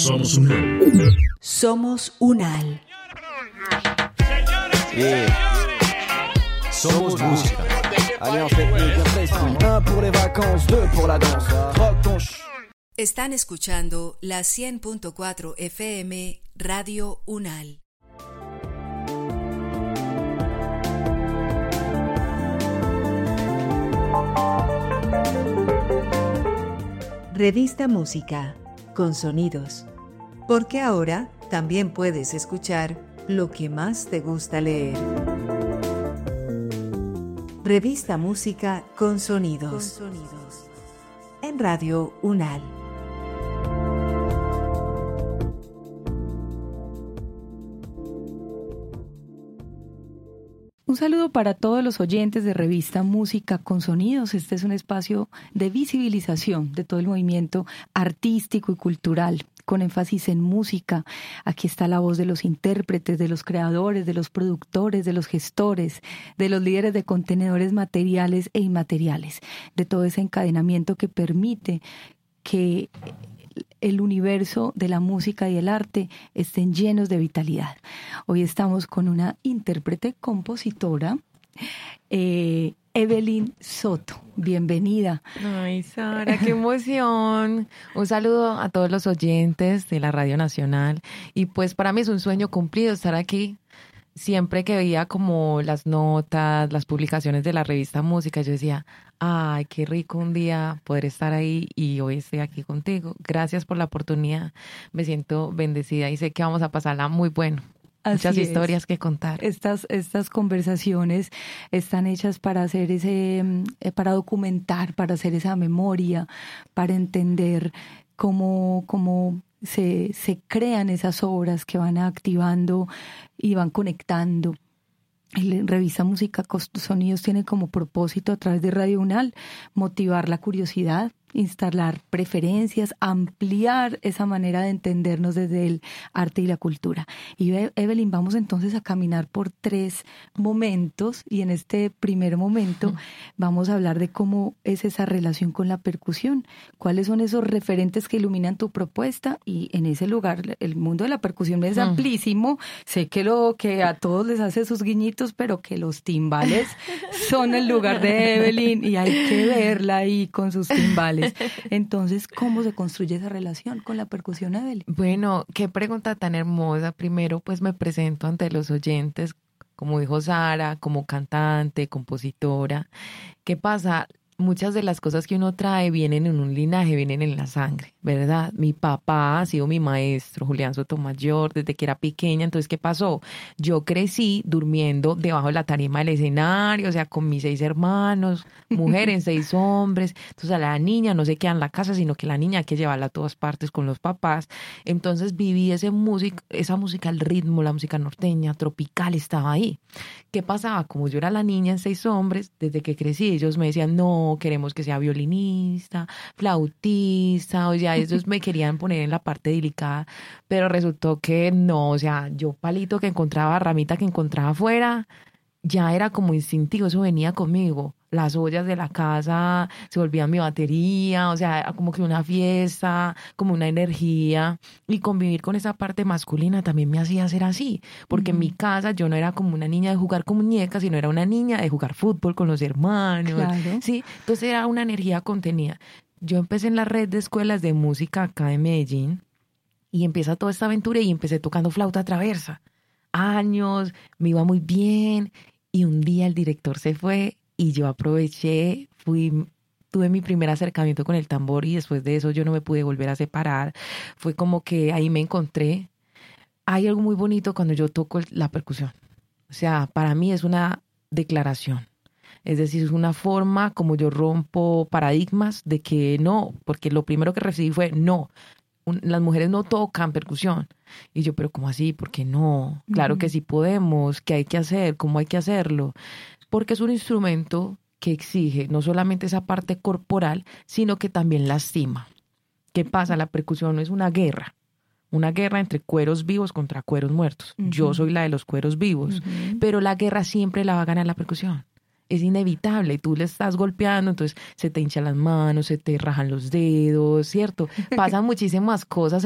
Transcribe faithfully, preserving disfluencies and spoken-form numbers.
Somos UNAL. Somos UNAL. Yeah. Somos música. Allez, on fait bien précis. Un pour les vacances, deux pour la danse. Rock ton ch- Están escuchando la cien punto cuatro F M Radio UNAL. Revista Música, con sonidos. Porque ahora también puedes escuchar lo que más te gusta leer. Revista Música con sonidos. Con sonidos. En Radio UNAL. Un saludo para todos los oyentes de Revista Música con Sonidos. Este es un espacio de visibilización de todo el movimiento artístico y cultural, con énfasis en música. Aquí está la voz de los intérpretes, de los creadores, de los productores, de los gestores, de los líderes de contenedores materiales e inmateriales, de todo ese encadenamiento que permite que el universo de la música y el arte estén llenos de vitalidad. Hoy estamos con una intérprete compositora, eh, Evelyn Soto. Bienvenida. Ay, Sara, qué emoción. Un saludo a todos los oyentes de la Radio Nacional. Y pues para mí es un sueño cumplido estar aquí. Siempre que veía como las notas, las publicaciones de la revista Música, yo decía, ay, qué rico un día poder estar ahí y hoy estoy aquí contigo. Gracias por la oportunidad. Me siento bendecida y sé que vamos a pasarla muy bueno. Así Muchas es. historias que contar. Estas, estas conversaciones están hechas para hacer ese, para documentar, para hacer esa memoria, para entender cómo, cómo se, se crean esas obras que van activando y van conectando. La revista Música con Sonidos tiene como propósito, a través de Radio UNAL, motivar la curiosidad, instalar preferencias, ampliar esa manera de entendernos desde el arte y la cultura. Y Evelyn, vamos entonces a caminar por tres momentos, y en este primer momento vamos a hablar de cómo es esa relación con la percusión, cuáles son esos referentes que iluminan tu propuesta, y en ese lugar el mundo de la percusión es amplísimo. Sé que lo que a todos les hace sus guiñitos, pero que los timbales son el lugar de Evelyn y hay que verla ahí con sus timbales. Entonces, ¿cómo se construye esa relación con la percusión, Evelyn? Bueno, qué pregunta tan hermosa. Primero, pues me presento ante los oyentes, como dijo Sara, como cantante, compositora. ¿Qué pasa? Muchas de las cosas que uno trae vienen en un linaje, vienen en la sangre, ¿verdad? Mi papá ha sido mi maestro, Julián Sotomayor, desde que era pequeña. Entonces, ¿qué pasó? Yo crecí durmiendo debajo de la tarima del escenario, o sea, con mis seis hermanos, mujeres, seis hombres. Entonces, a la niña no se queda en la casa, sino que la niña hay que llevarla a todas partes con los papás. Entonces, viví ese música, esa música, el ritmo, la música norteña, tropical, estaba ahí. ¿Qué pasaba? Como yo era la niña en seis hombres, desde que crecí, ellos me decían, no, queremos que sea violinista, flautista, o sea, ellos me querían poner en la parte delicada, pero resultó que no, o sea, yo palito que encontraba, ramita que encontraba afuera, ya era como instintivo, eso venía conmigo. Las ollas de la casa se volvían mi batería, o sea, era como que una fiesta, como una energía, y convivir con esa parte masculina también me hacía ser así, porque uh-huh. en mi casa yo no era como una niña de jugar con muñecas, sino era una niña de jugar fútbol con los hermanos, claro. Sí, entonces era una energía contenida. Yo empecé en la red de escuelas de música acá de Medellín, y empieza toda esta aventura, y empecé tocando flauta traversa, años, me iba muy bien, y un día el director se fue, y yo aproveché, fui, tuve mi primer acercamiento con el tambor, y después de eso yo no me pude volver a separar. Fue como que ahí me encontré. Hay algo muy bonito cuando yo toco la percusión. O sea, para mí es una declaración. Es decir, es una forma como yo rompo paradigmas de que no, porque lo primero que recibí fue no. Las mujeres no tocan percusión. Y yo, pero ¿cómo así? ¿Por qué no? Claro que sí podemos, ¿qué hay que hacer? ¿Cómo hay que hacerlo? Porque es un instrumento que exige no solamente esa parte corporal, sino que también lastima. ¿Qué pasa? La percusión es una guerra, una guerra entre cueros vivos contra cueros muertos. Uh-huh. Yo soy la de los cueros vivos, uh-huh. pero la guerra siempre la va a ganar la percusión. Es inevitable, tú le estás golpeando, entonces se te hinchan las manos, se te rajan los dedos, ¿cierto? Pasan muchísimas cosas